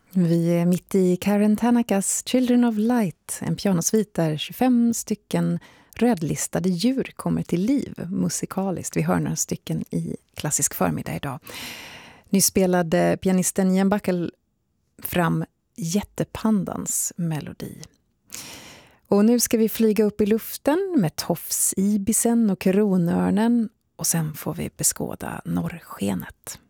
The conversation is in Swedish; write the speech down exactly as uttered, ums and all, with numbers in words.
Vi är mitt i Karen Tanakas Children of Light, en pianosvit där tjugofem stycken rödlistade djur kommer till liv musikaliskt. Vi hör några stycken i klassisk förmiddag idag. Nu spelade pianisten Ian Buckle fram Jättepandans melodi. Och nu ska vi flyga upp i luften med tofsibisen och kronörnen och sen får vi beskåda norrskenet.